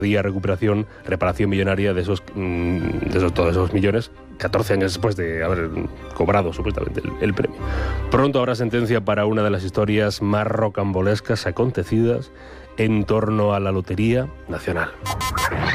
pedía reparación millonaria de todos esos millones, 14 años después de haber cobrado supuestamente el premio. Pronto habrá sentencia para una de las historias más rocambolescas acontecidas en torno a la Lotería Nacional.